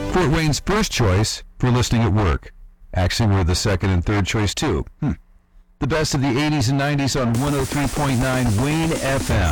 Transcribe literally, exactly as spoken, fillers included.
Fort Wayne's first choice for listening at work. Actually, we're the second and third choice, too. Hmm. The best of the eighties and nineties on one oh three point nine Wayne F M.